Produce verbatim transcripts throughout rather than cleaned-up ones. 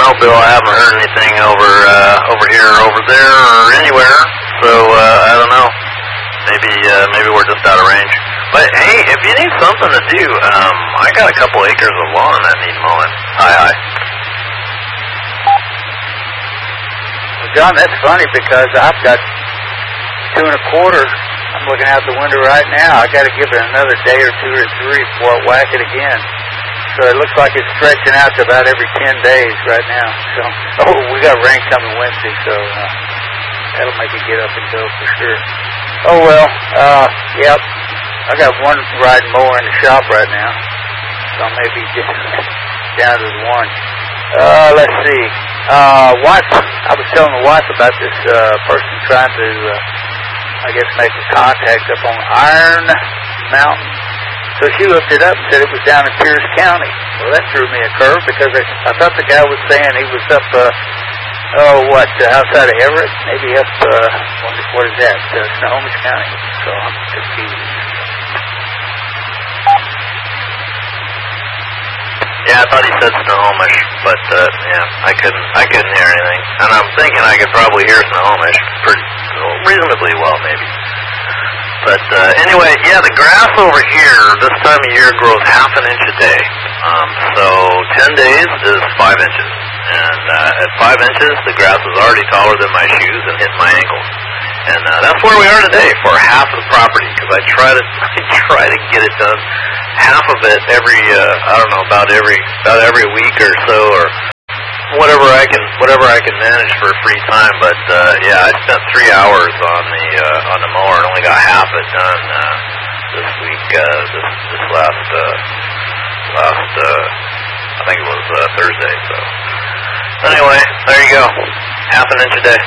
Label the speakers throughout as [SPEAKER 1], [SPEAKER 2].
[SPEAKER 1] know, Bill. I haven't heard anything over uh, over here, or over there, or anywhere. So uh, I don't know. Maybe uh, maybe we're just out of range. But hey, if you need something to do, um, I got a couple acres of lawn that need mowing. Hi, hi.
[SPEAKER 2] Well, John, that's funny because I've got two and a quarter. I'm looking out the window right now. I got to give it another day or two or three before I whack it again. So it looks like it's stretching out to about every ten days right now. So, oh, we got rain coming Wednesday, so uh, that'll make it get up and go for sure. Oh well, uh, yep. I got one riding mower in the shop right now, so I may be down to the one. Uh, let's see. Uh, wife, I was telling the wife about this uh, person trying to, uh, I guess, make a contact up on Iron Mountain. So she looked it up and said it was down in Pierce County. Well, that threw me a curve because I, I thought the guy was saying he was up, uh, oh, what, uh, outside of Everett? Maybe up, uh, what, what is that, uh, Snohomish County? So I'm confused.
[SPEAKER 1] Yeah, I thought he said Snohomish, but uh, yeah, I couldn't, I couldn't hear anything. And I'm thinking I could probably hear Snohomish pretty reasonably well, maybe. But uh, anyway, yeah, the grass over here this time of year grows half an inch a day. Um, so ten days is five inches, and uh, at five inches, the grass is already taller than my shoes and hit my ankles. And uh, that's where we are today for half of the property, because I try to I try to get it done, half of it every uh, I don't know about every about every week or so, or whatever I can whatever I can manage for free time. But uh, yeah, I spent three hours on the uh, on the mower and only got half it done uh, this week. Uh, this this last uh, last uh, I think it was uh, Thursday. So anyway, there you go, half an inch a day.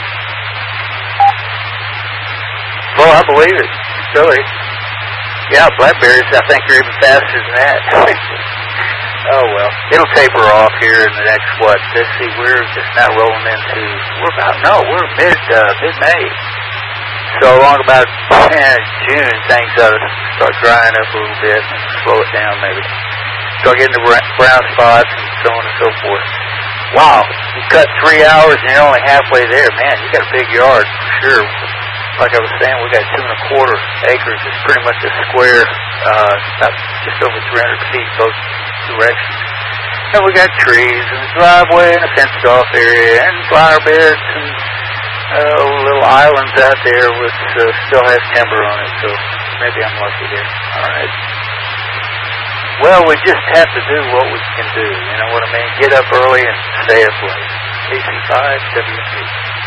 [SPEAKER 2] Well, I believe it. Silly. Yeah, blackberries, I think, are even faster than that. Oh, well. It'll taper off here in the next, what? Let's see, we're just now rolling into, we're about, no, we're mid, uh, mid-May. So along about eh, June, things ought to start drying up a little bit and slow it down, maybe. Start getting the brown spots and so on and so forth. Wow. You cut three hours and you're only halfway there. Man, you got a big yard, for sure. Like I was saying, we got two and a quarter acres. It's pretty much a square, uh, about just over three hundred feet both directions. And we got trees and a driveway and a fenced off area and flower beds and uh, little islands out there with uh, still has timber on it. So maybe I'm lucky there. All right. Well, we just have to do what we can do. You know what I mean? Get up early and stay up late. A C five W P.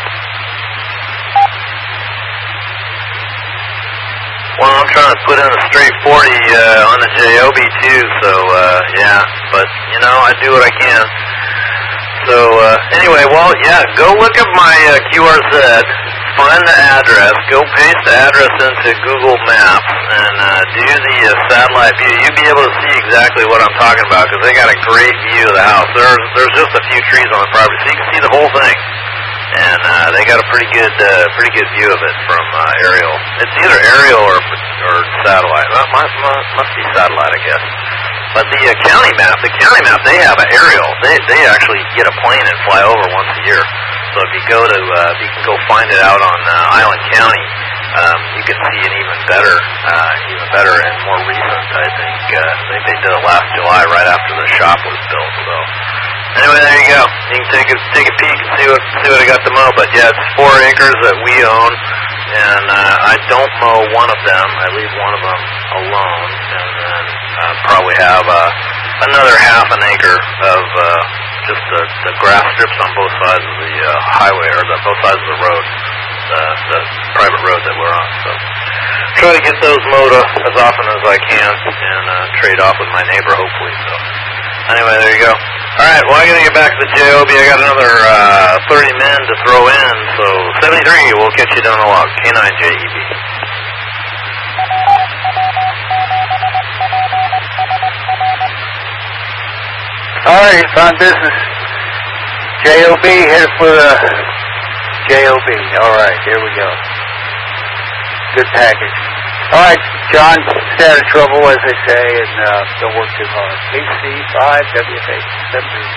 [SPEAKER 1] Well, I'm trying to put in a straight forty uh, on the J O B too, so uh, yeah, but you know, I do what I can. So uh, anyway, well, yeah, go look at my uh, Q R Z, find the address, go paste the address into Google Maps, and uh, do the uh, satellite view. You'll be able to see exactly what I'm talking about, because they got a great view of the house. There's, there's just a few trees on the property, so you can see the whole thing. And uh, they got a pretty good, uh, pretty good view of it from uh, aerial. It's either aerial or or satellite. Well, must, must, must be satellite, I guess. But the uh, county map, the county map, they have an aerial. They they actually get a plane and fly over once a year. So if you go to, uh, you can go find it out on uh, Island County. Um, you can see an even better, uh, even better and more recent. I think uh, I think they did it last July, right after the shop was built. So. Anyway, there you go. You can take a take a peek and see what see what I got to mow. But yeah, it's four acres that we own, and uh, I don't mow one of them. I leave one of them alone, and then uh, probably have uh, another half an acre of uh, just the, the grass strips on both sides of the uh, highway, or the both sides of the road, the, the private road that we're on. So try to get those mowed as often as I can, and uh, trade off with my neighbor, hopefully. So anyway, there you go. All right, well, I got to get back to the J O B. I got another uh, thirty men to throw in, so seventy-three, we'll catch you down the log. K nine J E B.
[SPEAKER 2] All right, fine business. J O B, headed for the J O B. All right, here we go. Good package. All right, John, stay out of trouble, as they say, and uh, don't work too hard. K C five W H seven.